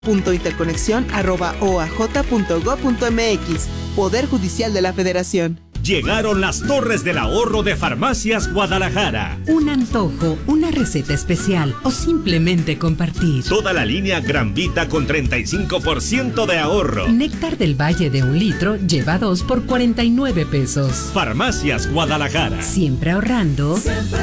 Interconexión@oaj.gov.mx. Poder Judicial de la Federación. Llegaron las Torres del Ahorro de Farmacias Guadalajara. Un antojo, una receta especial o simplemente compartir. Toda la línea Gran Vita con 35% de ahorro. Néctar del Valle de 1 litro lleva 2 por 49 pesos. Farmacias Guadalajara. Siempre ahorrando.